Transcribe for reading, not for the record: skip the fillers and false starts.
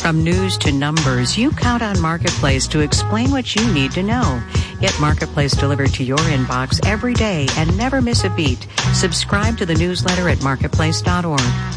From news to numbers, you count on Marketplace to explain what you need to know. Get Marketplace delivered to your inbox every day and never miss a beat. Subscribe to the newsletter at marketplace.org.